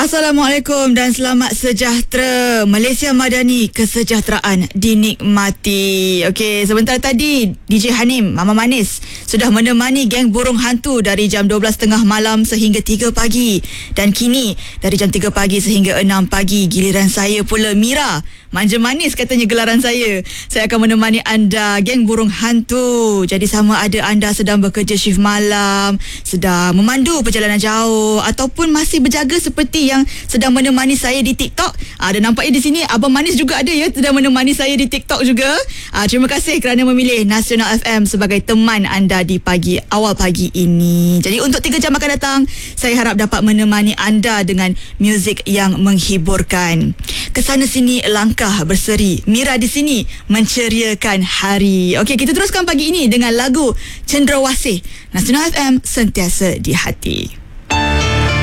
Assalamualaikum dan selamat sejahtera. Malaysia Madani, kesejahteraan dinikmati. Okey, sebentar tadi DJ Hanim, Mama Manis sudah menemani geng burung hantu dari jam 12.30 malam sehingga 3 pagi. Dan kini dari jam 3 pagi sehingga 6 pagi giliran saya pula, Mira. Manja manis katanya gelaran saya. Saya akan menemani anda, geng burung hantu. Jadi sama ada anda sedang bekerja shift malam, sedang memandu perjalanan jauh, ataupun masih berjaga seperti yang sedang menemani saya di TikTok. Dan nampaknya di sini Abang Manis juga ada ya, sedang menemani saya di TikTok juga. Terima kasih kerana memilih Nasional FM sebagai teman anda di awal pagi ini. Jadi untuk 3 jam akan datang, saya harap dapat menemani anda dengan muzik yang menghiburkan. Kesana sini langkah berseri, Mira di sini menceriakan hari. Okey, kita teruskan pagi ini dengan lagu Cendrawasih. Nasional FM, sentiasa di hati.